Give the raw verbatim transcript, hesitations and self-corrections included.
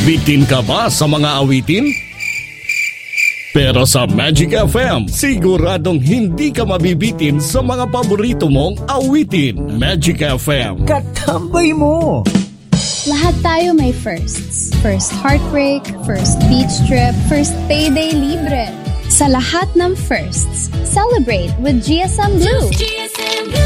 Bitin ka ba sa mga awitin? Pero sa Magic F M, siguradong hindi ka mabibitin sa mga paborito mong awitin. Magic F M. Katambay mo! Lahat tayo may firsts. First heartbreak, first beach trip, first payday libre. Sa lahat ng firsts, celebrate with G S M Blue.